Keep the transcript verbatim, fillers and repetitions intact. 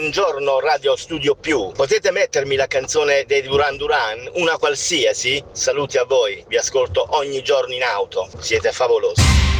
buongiorno Radio Studio Più. Potete mettermi la canzone dei Duran Duran? Una qualsiasi? Saluti a voi, vi ascolto ogni giorno in auto, siete favolosi.